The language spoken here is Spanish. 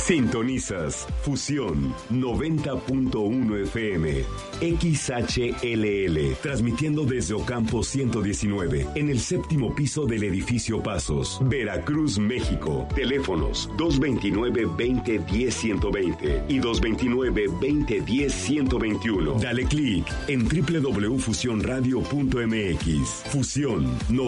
Sintonizas Fusión 90.1 FM, XHLL, transmitiendo desde Ocampo 119, en el séptimo piso del edificio Pasos, Veracruz, México. Teléfonos 229-2010-120 y 229-2010-121. Dale clic en www.fusionradio.mx. Fusión